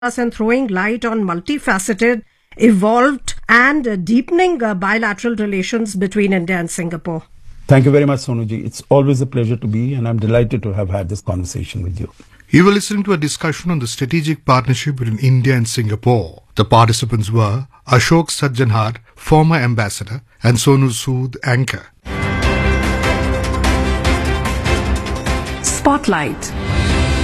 us and throwing light on multifaceted, evolved and deepening bilateral relations between India and Singapore. Thank you very much, Sonuji. It's always a pleasure to be, and I'm delighted to have had this conversation with you. You were listening to a discussion on the strategic partnership between India and Singapore. The participants were Ashok Sajjanhar, former ambassador, and Sonu Sood, anchor. Spotlight.